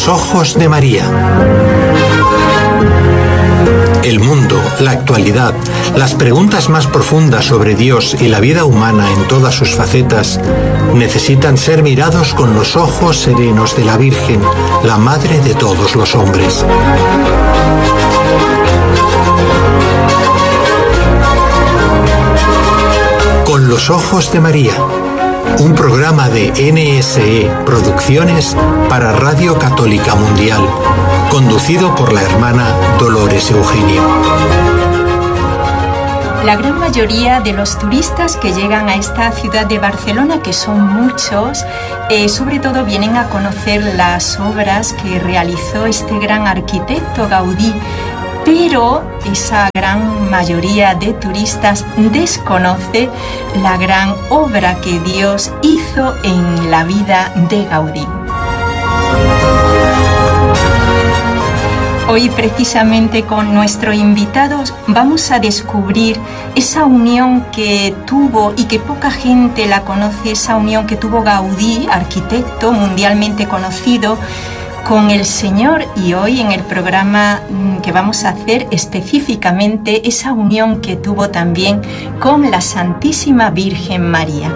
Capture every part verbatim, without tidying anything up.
los ojos de María. El mundo, la actualidad, las preguntas más profundas sobre Dios y la vida humana en todas sus facetas necesitan ser mirados con los ojos serenos de la Virgen, la Madre de todos los hombres. Con los ojos de María, un programa de N S E Producciones para Radio Católica Mundial, conducido por la hermana Dolores Eugenio. La gran mayoría de los turistas que llegan a esta ciudad de Barcelona, que son muchos, eh, sobre todo vienen a conocer las obras que realizó este gran arquitecto Gaudí. Pero esa gran mayoría de turistas desconoce la gran obra que Dios hizo en la vida de Gaudí. Hoy, precisamente con nuestro invitado, vamos a descubrir esa unión que tuvo y que poca gente la conoce, esa unión que tuvo Gaudí, arquitecto mundialmente conocido, con el Señor, y hoy en el programa que vamos a hacer específicamente esa unión que tuvo también con la Santísima Virgen María.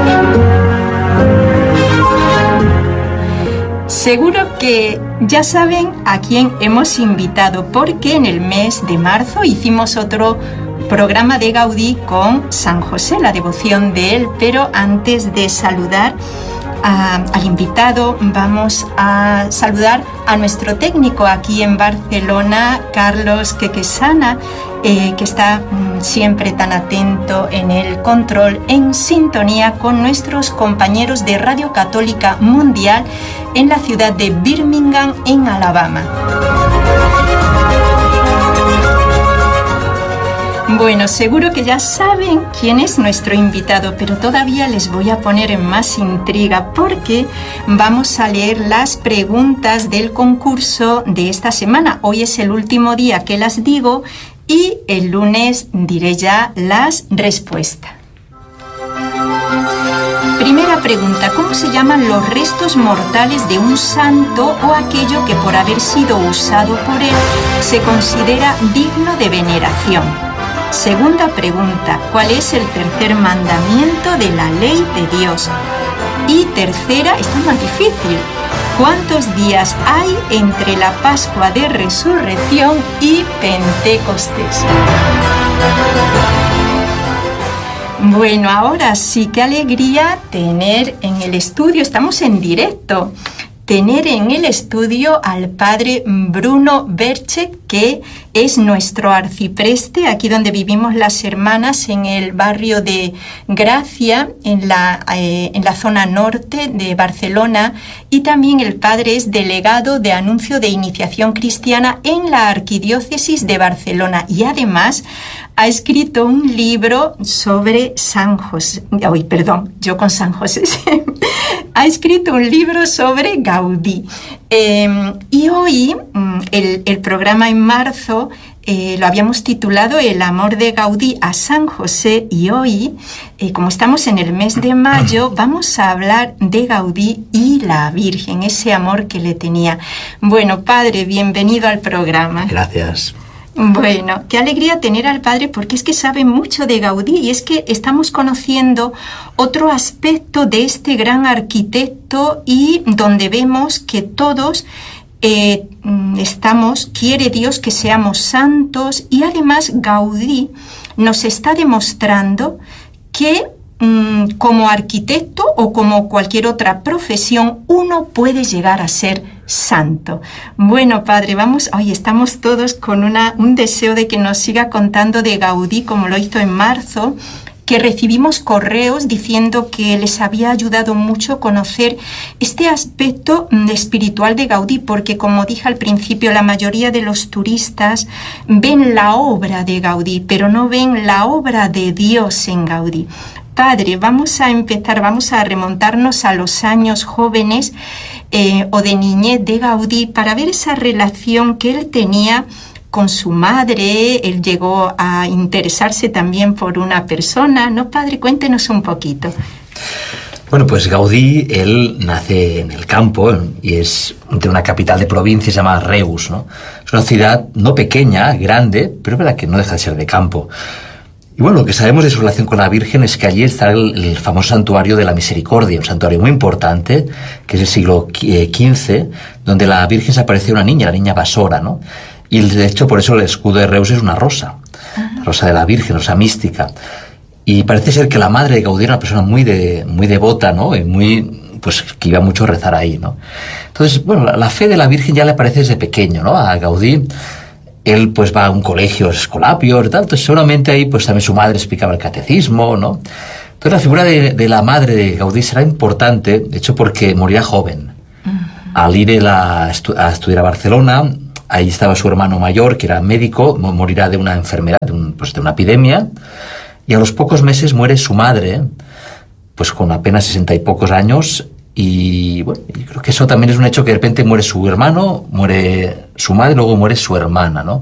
Seguro que ya saben a quién hemos invitado, porque en el mes de marzo hicimos otro programa de Gaudí con San José, la devoción de él, pero antes de saludar A, al invitado, vamos a saludar a nuestro técnico aquí en Barcelona, Carlos Quequesana, eh, que está mm, siempre tan atento en el control, en sintonía con nuestros compañeros de Radio Católica Mundial en la ciudad de Birmingham, en Alabama. Bueno, seguro que ya saben quién es nuestro invitado, pero todavía les voy a poner en más intriga porque vamos a leer las preguntas del concurso de esta semana. Hoy es el último día que las digo y el lunes diré ya las respuestas. Primera pregunta: ¿cómo se llaman los restos mortales de un santo o aquello que por haber sido usado por él se considera digno de veneración? Segunda pregunta: ¿cuál es el tercer mandamiento de la ley de Dios? Y tercera, esta es más difícil: ¿cuántos días hay entre la Pascua de Resurrección y Pentecostés? Bueno, ahora sí, qué alegría tener en el estudio, estamos en directo, tener en el estudio al padre Bruno Berchet, que es nuestro arcipreste, aquí donde vivimos las hermanas, en el barrio de Gracia, en la, eh, en la zona norte de Barcelona, y también el padre es delegado de anuncio de iniciación cristiana en la arquidiócesis de Barcelona, y además ha escrito un libro sobre San José, uy, perdón, yo con San José, ha escrito un libro sobre Gaudí. Eh, y hoy, el, el programa en marzo, eh, lo habíamos titulado El amor de Gaudí a San José, y hoy, eh, como estamos en el mes de mayo, vamos a hablar de Gaudí y la Virgen, ese amor que le tenía. Bueno, padre, bienvenido al programa. Gracias. Bueno, qué alegría tener al padre, porque es que sabe mucho de Gaudí y es que estamos conociendo otro aspecto de este gran arquitecto, y donde vemos que todos eh, estamos, quiere Dios que seamos santos, y además Gaudí nos está demostrando que mm, como arquitecto o como cualquier otra profesión uno puede llegar a ser santo. Bueno, padre, vamos, hoy estamos todos con una, un deseo de que nos siga contando de Gaudí, como lo hizo en marzo, que recibimos correos diciendo que les había ayudado mucho conocer este aspecto espiritual de Gaudí, porque, como dije al principio, la mayoría de los turistas ven la obra de Gaudí, pero no ven la obra de Dios en Gaudí. Padre, vamos a empezar, vamos a remontarnos a los años jóvenes eh, o de niñez de Gaudí para ver esa relación que él tenía con su madre. Él llegó a interesarse también por una persona, ¿no, padre? Cuéntenos un poquito. Bueno, pues Gaudí, él nace en el campo y es de una capital de provincia, se llama Reus, ¿no? Es una ciudad no pequeña, grande, pero es verdad que no deja de ser de campo. Y bueno, lo que sabemos de su relación con la Virgen es que allí está el, el famoso santuario de la Misericordia, un santuario muy importante, que es del siglo quince, donde la Virgen se aparece una niña, la niña Basora, ¿no? Y de hecho por eso el escudo de Reus es una rosa, la rosa de la Virgen, rosa mística. Y parece ser que la madre de Gaudí era una persona muy de, muy devota, ¿no? Y muy, pues, que iba mucho a rezar ahí, ¿no? Entonces, bueno, la, la fe de la Virgen ya le aparece desde pequeño, ¿no? A Gaudí, él, pues, va a un colegio escolapio y tal, entonces seguramente ahí, pues, también su madre explicaba el catecismo, ¿no? Entonces, la figura de, de la madre de Gaudí será importante, de hecho, porque morirá joven. Uh-huh. Al ir él a, estu- a estudiar a Barcelona, ahí estaba su hermano mayor, que era médico, morirá de una enfermedad, de, un, pues, de una epidemia. Y a los pocos meses muere su madre, pues con apenas sesenta y pocos años, y bueno, yo creo que eso también es un hecho, que de repente muere su hermano, muere su madre, luego muere su hermana, ¿no?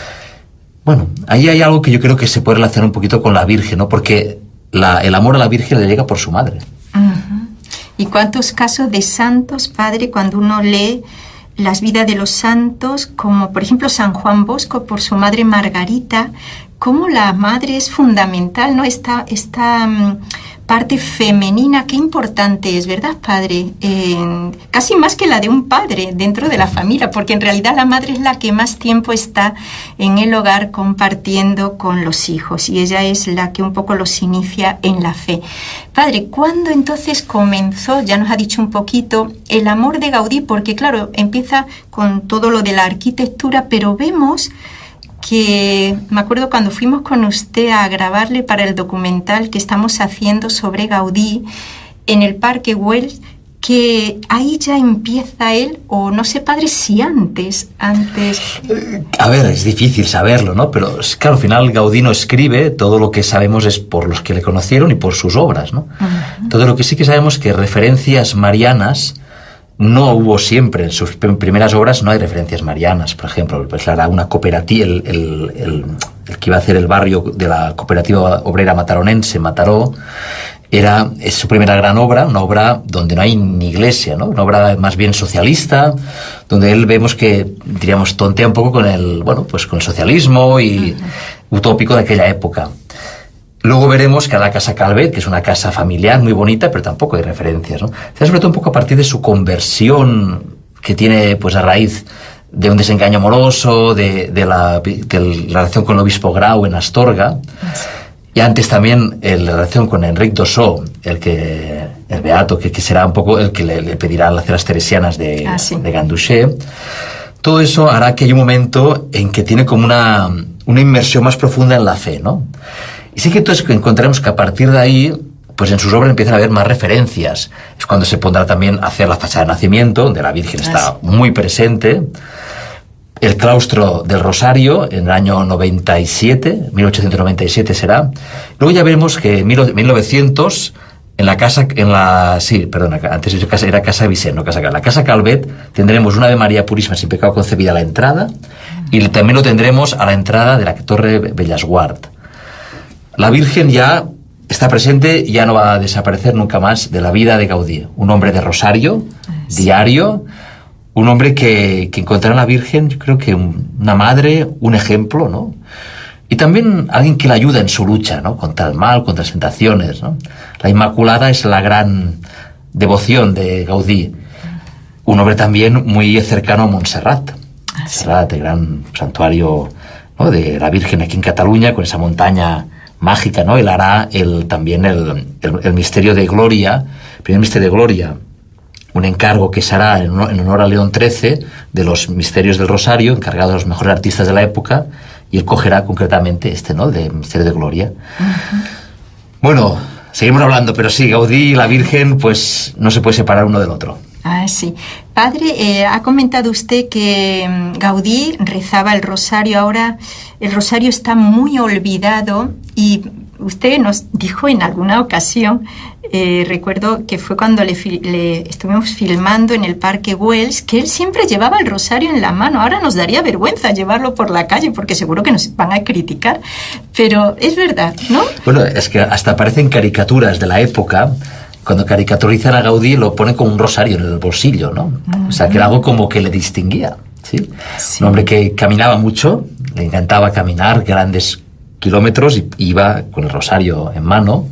Bueno, ahí hay algo que yo creo que se puede relacionar un poquito con la Virgen, ¿no? Porque la, el amor a la Virgen le llega por su madre. Uh-huh. ¿Y cuántos casos de santos, padre, cuando uno lee las vidas de los santos, como por ejemplo San Juan Bosco por su madre Margarita, cómo la madre es fundamental, ¿no? Esta, esta um, parte femenina, qué importante es, ¿verdad, padre? Eh, casi más que la de un padre dentro de la familia, porque en realidad la madre es la que más tiempo está en el hogar compartiendo con los hijos, y ella es la que un poco los inicia en la fe. Padre, ¿cuándo entonces comenzó, ya nos ha dicho un poquito, el amor de Gaudí? Porque claro, empieza con todo lo de la arquitectura, pero vemos que, me acuerdo cuando fuimos con usted a grabarle para el documental que estamos haciendo sobre Gaudí en el Parque Güell, que ahí ya empieza él, o no sé, padre, si antes, antes... A ver, es difícil saberlo, ¿no? Pero claro, al final Gaudí no escribe, todo lo que sabemos es por los que le conocieron y por sus obras, ¿no? Uh-huh. Todo lo que sí que sabemos es que referencias marianas no hubo siempre. En sus primeras obras no hay referencias marianas, por ejemplo, pues era una cooperativa, el, el, el, el que iba a hacer el barrio de la cooperativa obrera mataronense, Mataró, era, es su primera gran obra, una obra donde no hay ni iglesia, ¿no? Una obra más bien socialista, donde él vemos que, diríamos, tontea un poco con el, bueno, pues con el socialismo y uh-huh. utópico de aquella época. Luego veremos que a la Casa Calvet, que es una casa familiar muy bonita, pero tampoco hay referencias, ¿no? Está sobre todo un poco a partir de su conversión que tiene, pues, a raíz de un desengaño amoroso, de, de, la, de la relación con el obispo Grau en Astorga, y antes también el, la relación con Enric d'Ossó, el que el beato, que, que será un poco el que le, le pedirá las ceras teresianas de, ah, sí. de Ganduxer. Todo eso hará que haya un momento en que tiene como una, una inmersión más profunda en la fe, ¿no? Y sí que entonces encontraremos que a partir de ahí, pues en sus obras empiezan a haber más referencias. Es cuando se pondrá también a hacer la fachada de nacimiento, donde la Virgen está muy presente. El claustro del Rosario, en el año noventa y siete, mil ochocientos noventa y siete será. Luego ya veremos que en mil novecientos, en la casa, en la, sí, perdón, antes era casa, era casa Vicent, no casa Calvet. La Casa Calvet tendremos una Ave María Purísima sin pecado concebida a la entrada, y también lo tendremos a la entrada de la Torre Bellesguard. La Virgen ya está presente y ya no va a desaparecer nunca más de la vida de Gaudí. Un hombre de rosario, sí. diario, un hombre que, que encontrará a la Virgen, yo creo que un, una madre, un ejemplo, ¿no? Y también alguien que le ayuda en su lucha, ¿no? Contra el mal, contra las tentaciones, ¿no? La Inmaculada es la gran devoción de Gaudí. Un hombre también muy cercano a Montserrat. Ah, Montserrat, sí. el gran santuario, ¿no? de la Virgen aquí en Cataluña, con esa montaña mágica, ¿no? Él hará el, también el, el, el misterio de Gloria, el primer misterio de Gloria, un encargo que se hará en honor, en honor a León trece, de los misterios del Rosario, encargado de los mejores artistas de la época, y él cogerá concretamente este, ¿no? De misterio de Gloria. Uh-huh. Bueno, seguimos hablando, pero sí, Gaudí y la Virgen, pues no se puede separar uno del otro. Ah, sí. Padre, eh, ha comentado usted que Gaudí rezaba el rosario. Ahora el rosario está muy olvidado, y usted nos dijo en alguna ocasión, eh, recuerdo que fue cuando le, le estuvimos filmando en el Parque Güell, que él siempre llevaba el rosario en la mano. Ahora nos daría vergüenza llevarlo por la calle, porque seguro que nos van a criticar, pero es verdad, ¿no? Bueno, es que hasta aparecen caricaturas de la época cuando caricaturizan a Gaudí lo ponen con un rosario en el bolsillo, ¿no? Uh-huh. O sea, que era algo como que le distinguía, ¿sí? Sí. Un hombre que caminaba mucho, le encantaba caminar grandes kilómetros y iba con el rosario en mano.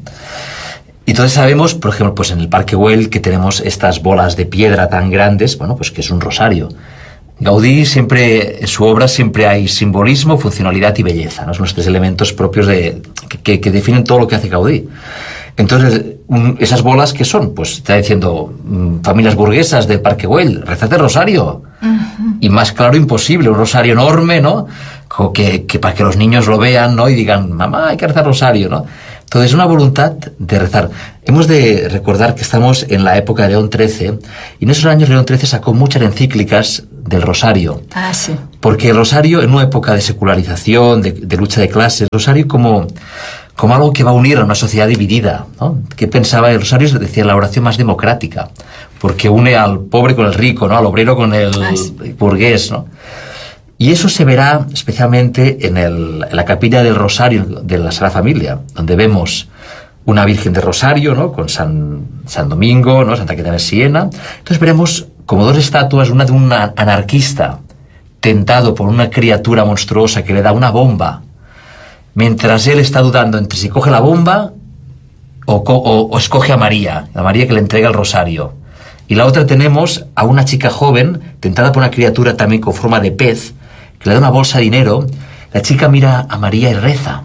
Y entonces sabemos, por ejemplo, pues en el Parque Güell, que tenemos estas bolas de piedra tan grandes, bueno, pues que es un rosario. Gaudí siempre, en su obra siempre hay simbolismo, funcionalidad y belleza, ¿no? Son los tres elementos propios de, que, que definen todo lo que hace Gaudí. Entonces, un, esas bolas, ¿qué son? Pues está diciendo, mmm, familias burguesas del Parque Güell, rezad el rosario. Uh-huh. Y más claro imposible, un rosario enorme, ¿no? Que, que para que los niños lo vean, ¿no? Y digan, mamá, hay que rezar rosario, ¿no? Entonces, una voluntad de rezar. Hemos de recordar que estamos en la época de León trece, y en esos años León trece sacó muchas encíclicas del rosario. Ah, sí. Porque el rosario, en una época de secularización, de, de lucha de clases, el rosario como, como algo que va a unir a una sociedad dividida, ¿no? ¿Qué pensaba? El rosario se decía la oración más democrática, porque une al pobre con el rico, ¿no? Al obrero con el ah, sí. burgués, ¿no? Y eso se verá especialmente en, el, en la capilla del Rosario de la Sagrada Familia, donde vemos una Virgen de Rosario, ¿no? Con San, San Domingo, ¿no? Santa Catarina de Siena. Entonces veremos como dos estatuas, una de un anarquista tentado por una criatura monstruosa que le da una bomba, mientras él está dudando entre si coge la bomba o, o, o escoge a María, a María que le entrega el rosario. Y la otra tenemos a una chica joven tentada por una criatura también con forma de pez, que le da una bolsa de dinero. La chica mira a María y reza.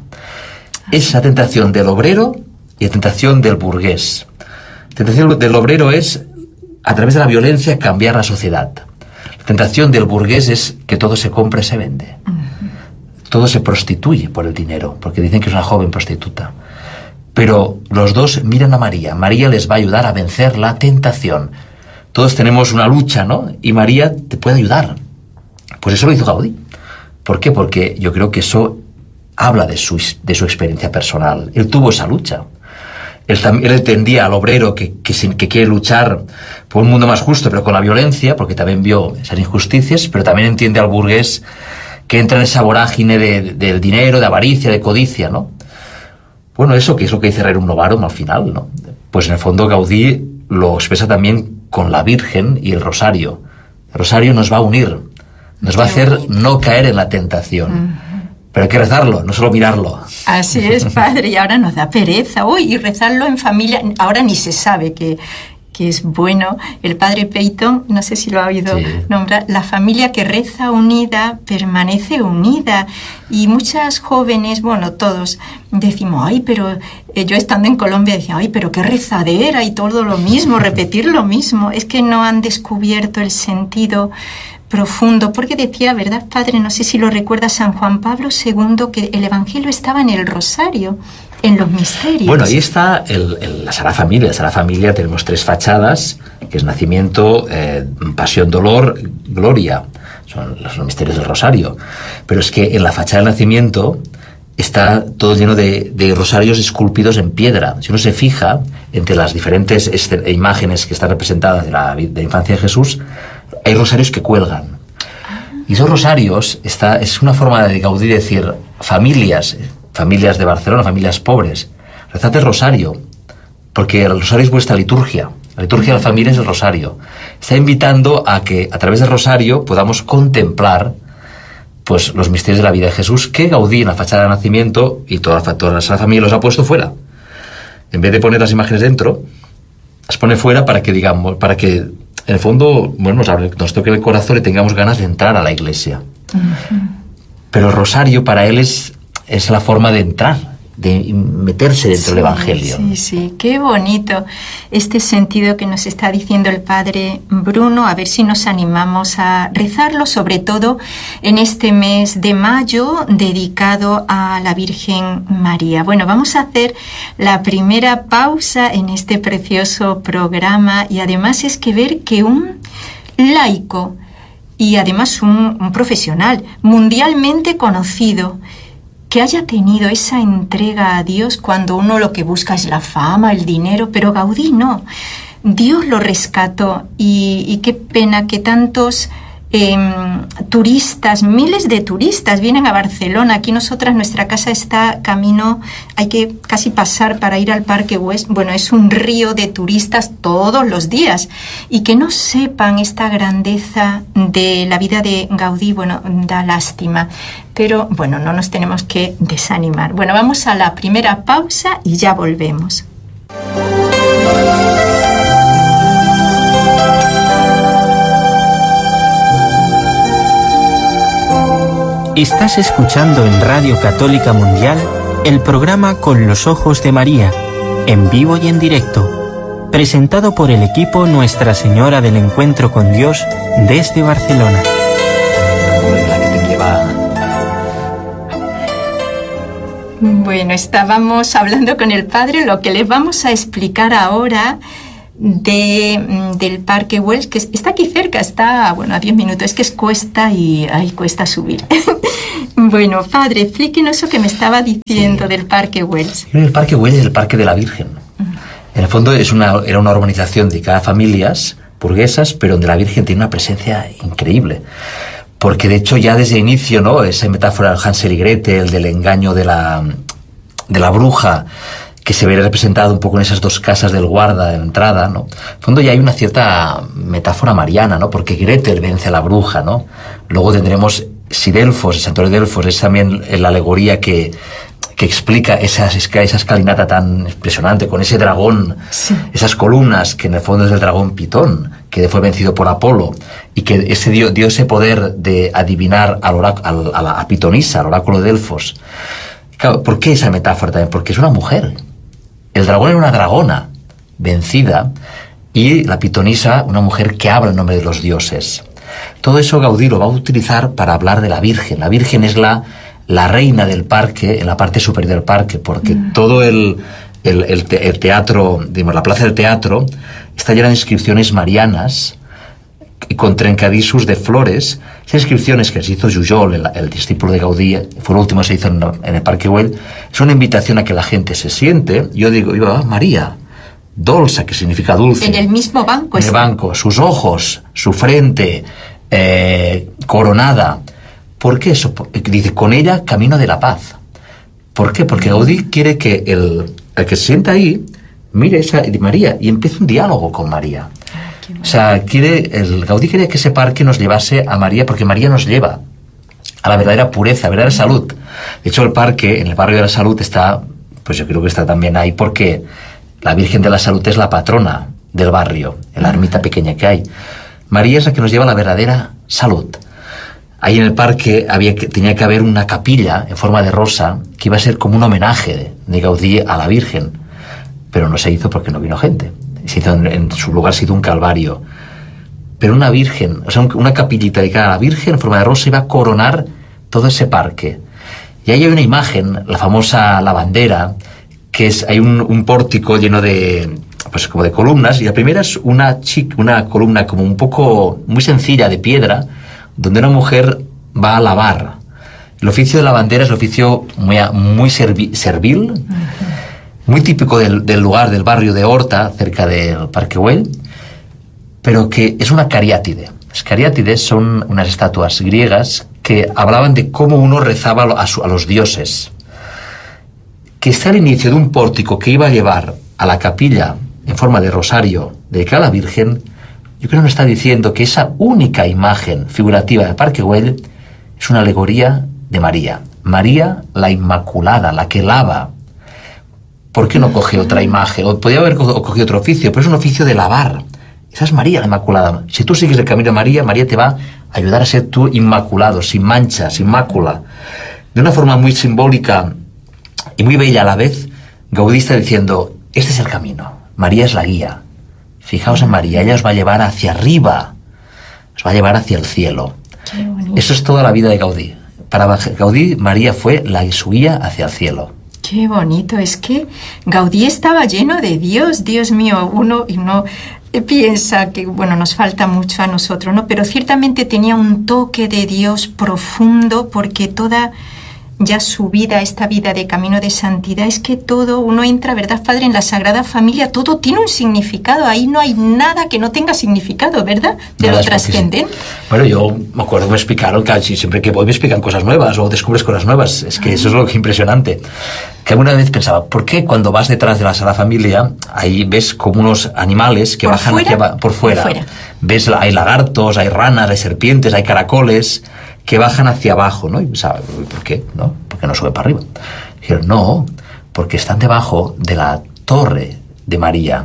Es la tentación del obrero y la tentación del burgués. La tentación del obrero es, a través de la violencia, cambiar la sociedad. La tentación del burgués es que todo se compra y se vende. Todo se prostituye por el dinero, porque dicen que es una joven prostituta. Pero los dos miran a María. María les va a ayudar a vencer la tentación. Todos tenemos una lucha, ¿no? Y María te puede ayudar. Pues eso lo hizo Gaudí. ¿Por qué? Porque yo creo que eso habla de su, de su experiencia personal. Él tuvo esa lucha. Él, él entendía al obrero que, que, que quiere luchar por un mundo más justo, pero con la violencia, porque también vio esas injusticias, pero también entiende al burgués que entra en esa vorágine de, de, del dinero, de avaricia, de codicia, ¿no? Bueno, eso que es lo que dice Rerum Novarum al final, ¿no? Pues en el fondo Gaudí lo expresa también con la Virgen y el rosario. El rosario nos va a unir, nos va a hacer no caer en la tentación. Uh-huh. Pero hay que rezarlo, no solo mirarlo. Así es, padre, y ahora nos da pereza. Uy, y rezarlo en familia, ahora ni se sabe que... que es bueno. El padre Peyton, no sé si lo ha oído sí. nombrar, la familia que reza unida permanece unida. Y muchas jóvenes, bueno, todos decimos, ay, pero eh, yo estando en Colombia decía, ay, pero qué rezadera y todo lo mismo, repetir lo mismo. Es que no han descubierto el sentido profundo, porque decía, ¿verdad, padre? No sé si lo recuerda San Juan Pablo segundo, que el Evangelio estaba en el rosario, en los misterios. Bueno, ahí está el, el, la Sagrada Familia. La Sagrada Familia tenemos tres fachadas, que es nacimiento, eh, pasión, dolor, gloria. Son los, los misterios del rosario. Pero es que en la fachada del nacimiento está todo lleno de, de rosarios esculpidos en piedra. Si uno se fija entre las diferentes este, imágenes que están representadas de la, de la infancia de Jesús, hay rosarios que cuelgan. Y esos rosarios está, es una forma de Gaudí decir, familias... familias de Barcelona, familias pobres, rezad el rosario, porque el rosario es vuestra liturgia. La liturgia de la familia es el rosario. Está invitando a que a través del rosario podamos contemplar pues los misterios de la vida de Jesús, que Gaudí en la fachada de nacimiento y toda la, toda la familia los ha puesto fuera. En vez de poner las imágenes dentro, las pone fuera para que digamos, para que en el fondo, bueno, nos, abre, nos toque el corazón y tengamos ganas de entrar a la iglesia. Uh-huh. Pero el rosario para él es es la forma de entrar, de meterse dentro sí, del Evangelio. Sí, sí, qué bonito este sentido que nos está diciendo el padre Bruno. A ver si nos animamos a rezarlo, sobre todo en este mes de mayo dedicado a la Virgen María. Bueno, vamos a hacer la primera pausa en este precioso programa, y además es que ver que un laico y además un, un profesional mundialmente conocido, que haya tenido esa entrega a Dios cuando uno lo que busca es la fama, el dinero, pero Gaudí no. Dios lo rescató, y, y qué pena que tantos eh, turistas, miles de turistas vienen a Barcelona. Aquí nosotras, nuestra casa está camino, hay que casi pasar para ir al Parque Güell. Bueno, es un río de turistas todos los días. Y que no sepan esta grandeza de la vida de Gaudí, bueno, da lástima. Pero bueno, no nos tenemos que desanimar. Bueno, vamos a la primera pausa y ya volvemos. Estás escuchando en Radio Católica Mundial el programa Con los Ojos de María, en vivo y en directo, presentado por el equipo Nuestra Señora del Encuentro con Dios desde Barcelona. Bueno, estábamos hablando con el padre, lo que les vamos a explicar ahora de, del Parque Güell, que está aquí cerca, está, bueno, a diez minutos, es que es cuesta y ay, cuesta subir. Bueno, padre, explíquenos eso que me estaba diciendo sí. del Parque Güell. El Parque Güell es el Parque de la Virgen. Uh-huh. En el fondo es una, era una urbanización dedicada a familias burguesas, pero donde la Virgen tiene una presencia increíble. Porque de hecho ya desde el inicio, ¿no?, esa metáfora del Hansel y Gretel, del engaño de la, de la bruja, que se ve representado un poco en esas dos casas del guarda de entrada, ¿no? En el fondo ya hay una cierta metáfora mariana, ¿no? Porque Gretel vence a la bruja, ¿no? Luego tendremos si Delfos, el santuario de Delfos, es también la alegoría que, que explica esa, esa escalinata tan impresionante, con ese dragón, sí. esas columnas, que en el fondo es el dragón Pitón, que fue vencido por Apolo, y que ese dio, dio ese poder de adivinar al oráculo, al, a, la, a Pitonisa, al oráculo de Delfos. Claro, ¿por qué esa metáfora también? Porque es una mujer. El dragón era una dragona vencida, y la Pitonisa, una mujer que habla en nombre de los dioses. Todo eso Gaudí lo va a utilizar para hablar de la Virgen. La Virgen es la, la reina del parque, en la parte superior del parque, porque mm. todo el, el, el, te, el teatro, digamos, la plaza del teatro, está llena de inscripciones marianas y con trencadissos de flores. Esas inscripciones que se hizo Jujol, el, el discípulo de Gaudí, fue el último que se hizo en, en el Parque Güell, es una invitación a que la gente se siente. Yo digo, iba María, dolça, que significa dulce. En el mismo banco. En el banco, sus ojos, su frente, eh, coronada. ¿Por qué eso? Dice, con ella camino de la paz. ¿Por qué? Porque Gaudí quiere que el, el que se sienta ahí mire esa María y empiece un diálogo con María. O sea, quiere, el Gaudí quería que ese parque nos llevase a María, porque María nos lleva a la verdadera pureza, a la verdadera salud. De hecho, el parque, en el barrio de la Salud, está, pues yo creo que está también ahí porque la Virgen de la Salud es la patrona del barrio, en la ermita pequeña que hay. María es la que nos lleva a la verdadera salud. Ahí en el parque había que, tenía que haber una capilla en forma de rosa que iba a ser como un homenaje de, de Gaudí a la Virgen, pero no se hizo porque no vino gente. Se hizo en, en su lugar se hizo un calvario. Pero una virgen, o sea, una capillita dedicada a la Virgen en forma de rosa iba a coronar todo ese parque. Y ahí hay una imagen, la famosa lavandera, que es, hay un, un pórtico lleno de, pues como de columnas, y la primera es una, chic, una columna como un poco, muy sencilla, de piedra, donde una mujer va a lavar. El oficio de lavandera es el oficio muy, muy servi, servil, uh-huh. muy típico del, del lugar, del barrio de Horta, cerca del Parque Güell, pero que es una cariátide. Las cariátides son unas estatuas griegas que hablaban de cómo uno rezaba a, su, a los dioses. Que está al inicio de un pórtico que iba a llevar a la capilla en forma de rosario dedicada a la Virgen, yo creo que nos está diciendo que esa única imagen figurativa del Parque Güell es una alegoría de María. María la Inmaculada, la que lava. ¿Por qué no coge otra imagen? O podría haber cogido otro oficio, pero es un oficio de lavar. Esa es María la Inmaculada. Si tú sigues el camino de María, María te va a ayudar a ser tú inmaculado, sin mancha, sin mácula. De una forma muy simbólica y muy bella a la vez, Gaudí está diciendo, este es el camino, María es la guía. Fijaos en María, ella os va a llevar hacia arriba, os va a llevar hacia el cielo. Eso es toda la vida de Gaudí. Para Gaudí, María fue la su guía hacia el cielo. Qué bonito, es que Gaudí estaba lleno de Dios, Dios mío, uno y no piensa que, bueno, nos falta mucho a nosotros, ¿no? Pero ciertamente tenía un toque de Dios profundo, porque toda ya su vida, esta vida de camino de santidad, es que todo, uno entra, ¿verdad, Padre? En la Sagrada Familia, todo tiene un significado, ahí no hay nada que no tenga significado, ¿verdad? De Nada lo es trascendente. Bueno, yo me acuerdo que me explicaron que siempre que voy me explican cosas nuevas o descubres cosas nuevas, es que eso es lo que es impresionante. Que alguna vez pensaba, ¿por qué cuando vas detrás de la Sagrada Familia, ahí ves como unos animales que ¿Por bajan fuera? hacia, por fuera? Por fuera. Ves, hay lagartos, hay ranas, hay serpientes, hay caracoles que bajan hacia abajo, ¿no? Y pensaba, ¿por qué? ¿No? ¿Por qué no sube para arriba? Dijeron, no, porque están debajo de la torre de María.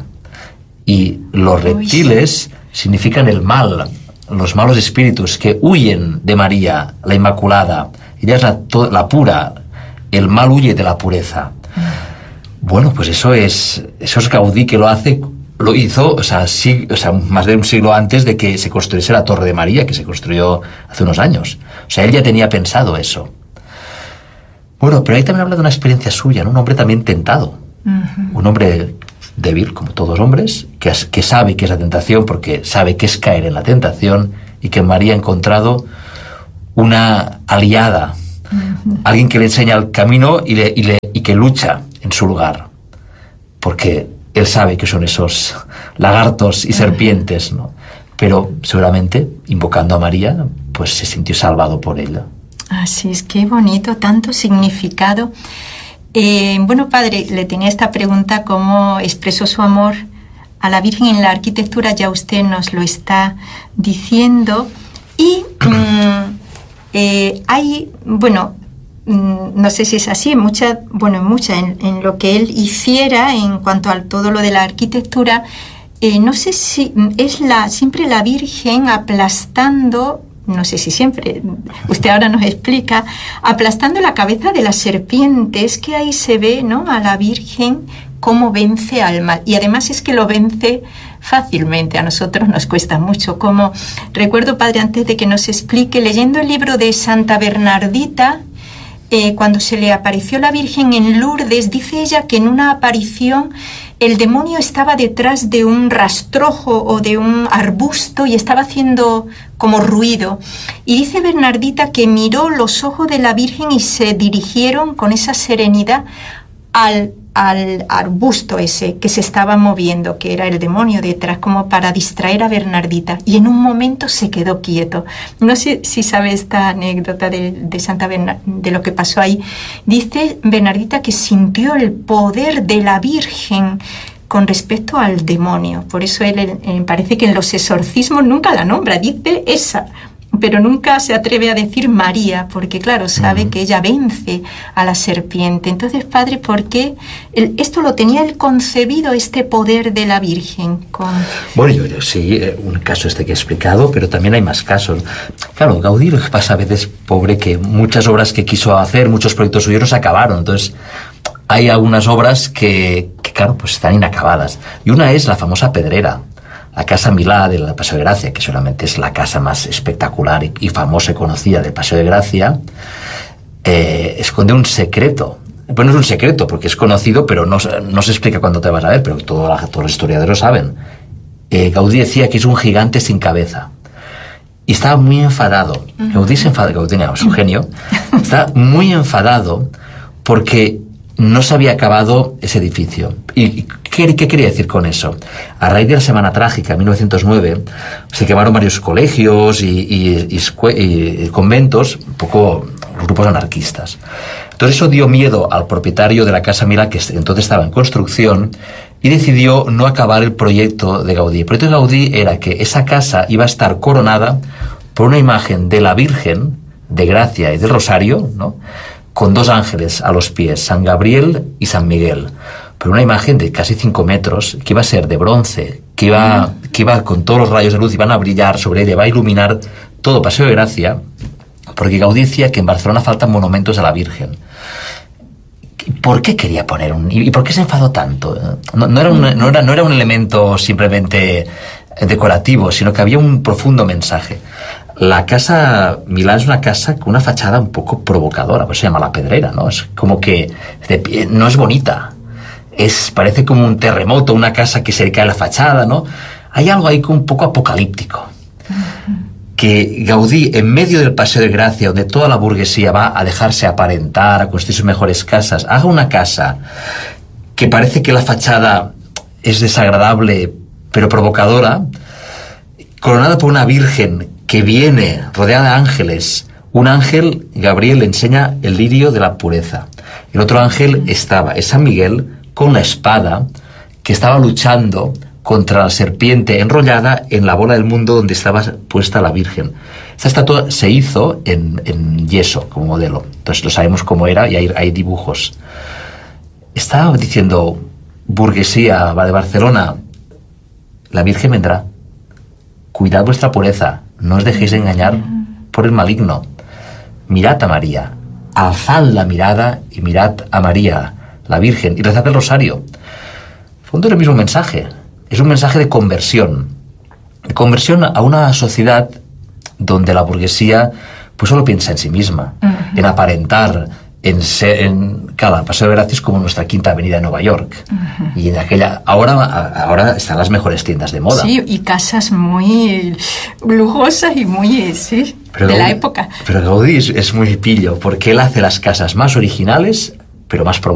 Y los reptiles significan el mal, los malos espíritus que huyen de María, la Inmaculada. Ella es la, la pura, el mal huye de la pureza. Bueno, pues eso es, eso es Gaudí que lo hace, lo hizo, o sea, sí, o sea, más de un siglo antes de que se construyese la Torre de María, que se construyó hace unos años. O sea, él ya tenía pensado eso. Bueno, pero ahí también habla de una experiencia suya, ¿no? Un hombre también tentado. Uh-huh. Un hombre débil, como todos los hombres, que, que sabe que es la tentación, porque sabe que es caer en la tentación, y que María ha encontrado una aliada, uh-huh. alguien que le enseña el camino y, le, y, le, y que lucha en su lugar, porque él sabe que son esos lagartos y serpientes, ¿no? Pero seguramente, invocando a María, pues se sintió salvado por ella. Así es, qué bonito, tanto significado. Eh, bueno, Padre, le tenía esta pregunta, ¿cómo expresó su amor a la Virgen en la arquitectura? Ya usted nos lo está diciendo. Y mmm, eh, hay, bueno, mmm, no sé si es así, mucha, bueno, mucha en, en lo que él hiciera en cuanto a todo lo de la arquitectura, eh, no sé si es la siempre la Virgen aplastando, no sé si siempre, usted ahora nos explica, aplastando la cabeza de la serpiente. Es que ahí se ve, ¿no?, a la Virgen cómo vence al mal. Y además es que lo vence fácilmente, a nosotros nos cuesta mucho. Como recuerdo, Padre, antes de que nos explique, leyendo el libro de Santa Bernardita, eh, cuando se le apareció la Virgen en Lourdes, dice ella que en una aparición el demonio estaba detrás de un rastrojo o de un arbusto y estaba haciendo como ruido. Y dice Bernardita que miró los ojos de la Virgen y se dirigieron con esa serenidad al, al arbusto ese que se estaba moviendo, que era el demonio detrás, como para distraer a Bernardita. Y en un momento se quedó quieto. No sé si sabe esta anécdota de, de Santa Bernardita, de lo que pasó ahí. Dice Bernardita que sintió el poder de la Virgen con respecto al demonio. Por eso él, él, él parece que en los exorcismos nunca la nombra, dice esa, pero nunca se atreve a decir María, porque claro, sabe uh-huh. que ella vence a la serpiente. Entonces, Padre, ¿por qué el, esto lo tenía él concebido, este poder de la Virgen? Con... Bueno, yo, yo sí, un caso este que he explicado, pero también hay más casos. Claro, Gaudí lo que pasa a veces, pobre, que muchas obras que quiso hacer, muchos proyectos suyos no se acabaron. Entonces, hay algunas obras que, que, claro, pues están inacabadas. Y una es la famosa Pedrera, la Casa Milá del Paseo de Gracia, que solamente es la casa más espectacular y, y famosa y conocida del Paseo de Gracia. Eh, esconde un secreto. Bueno, no es un secreto, porque es conocido, pero no, no se explica cuándo te vas a ver, pero todo la, todos los historiadores saben. Eh, Gaudí decía que es un gigante sin cabeza. Y estaba muy enfadado. Uh-huh. Gaudí se enfadó, Gaudí era su genio. Está muy enfadado porque no se había acabado ese edificio. ¿Y qué, qué quería decir con eso? A raíz de la Semana Trágica, en mil novecientos nueve, se quemaron varios colegios y, y, y, y conventos, un poco grupos anarquistas. Entonces eso dio miedo al propietario de la Casa Milá, que entonces estaba en construcción, y decidió no acabar el proyecto de Gaudí. El proyecto de Gaudí era que esa casa iba a estar coronada por una imagen de la Virgen, de Gracia y del Rosario, ¿no?, con dos ángeles a los pies, San Gabriel y San Miguel. Pero una imagen de casi cinco metros, que iba a ser de bronce, que iba, que iba con todos los rayos de luz, iban a brillar sobre ella, va a iluminar todo Paseo de Gracia, porque Gaudí decía que en Barcelona faltan monumentos a la Virgen. ¿Por qué quería poner un...? ¿Y por qué se enfadó tanto? No, no, era, un, no, era, no era un elemento simplemente decorativo, sino que había un profundo mensaje. La Casa Milá es una casa con una fachada un poco provocadora, por eso se llama La Pedrera, ¿no? Es como que de, no es bonita, es, parece como un terremoto, una casa que se cae la fachada, ¿no? Hay algo ahí un poco apocalíptico, que que Gaudí, en medio del Paseo de Gracia, donde toda la burguesía va a dejarse aparentar, a construir sus mejores casas, haga una casa que parece que la fachada es desagradable pero provocadora, coronada por una virgen que viene rodeada de ángeles. Un ángel, Gabriel, le enseña el lirio de la pureza. El otro ángel estaba, es San Miguel, con la espada, que estaba luchando contra la serpiente enrollada en la bola del mundo donde estaba puesta la Virgen. Esta estatua se hizo en, en yeso como modelo, entonces lo sabemos cómo era y hay, hay dibujos. Estaba diciendo, burguesía va de Barcelona, la Virgen vendrá. Cuidad vuestra pureza, no os dejéis engañar por el maligno. Mirad a María, alzad la mirada y mirad a María, la Virgen, y rezad el rosario. En fondo es el mismo mensaje, es un mensaje de conversión. De conversión a una sociedad donde la burguesía pues solo piensa en sí misma, uh-huh. en aparentar, en ser, en cada Paseo de Gracia es como nuestra Quinta Avenida de Nueva York. Uh-huh. Y en aquella, ahora, ahora están las mejores tiendas de moda. Sí, y casas muy lujosas y muy, sí, pero de Gaudí, la época. Pero Gaudí es, es muy pillo, porque él hace las casas más originales, pero más provocativas.